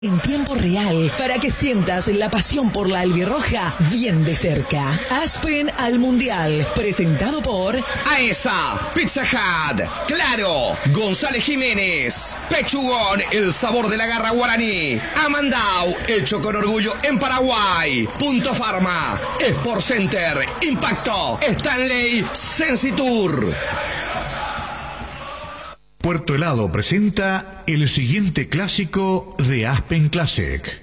En tiempo real, para que sientas la pasión por la albirroja bien de cerca. Aspen al Mundial, presentado por AESA, Pizza Hut, Claro, González Jiménez, Pechugón, el sabor de la garra guaraní, Amandau, hecho con orgullo en Paraguay, Punto Pharma, Sport Center, Impacto, Stanley, Sensitour. Puerto Helado presenta el siguiente clásico de Aspen Classic.